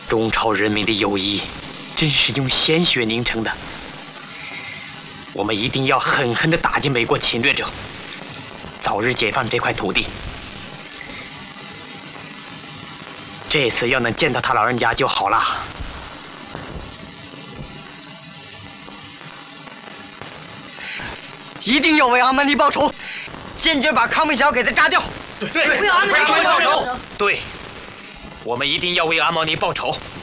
中朝人民的友谊，真是用鲜血凝成的。我们一定要狠狠地打击美国侵略者，早日解放这块土地。这次要能见到他老人家就好了。 一定要为阿曼尼报仇，坚决把康明桥给他炸掉。 对，为阿曼尼报仇。 对，我们一定要为阿曼尼报仇。